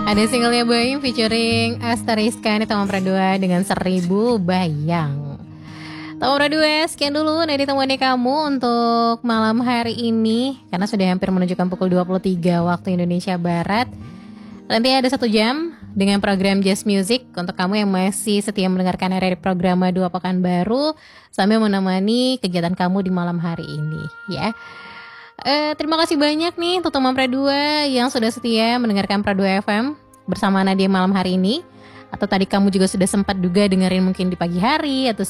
Ada singlenya Boyim featuring Asteriska ini Tama Pradua dengan 1000 Bayang. Tama Pradua, sekian dulu Nadi temuannya kamu untuk malam hari ini. Karena sudah hampir menunjukkan pukul 23 waktu Indonesia Barat. Nanti ada 1 jam dengan program Jazz Music untuk kamu yang masih setia mendengarkan RRI Programa 2 Pekanbaru sambil menemani kegiatan kamu di malam hari ini ya. Terima kasih banyak nih untuk teman Pradua yang sudah setia mendengarkan Pradua FM bersama Nadia malam hari ini. Atau tadi kamu juga sudah sempat juga dengerin mungkin di pagi hari atau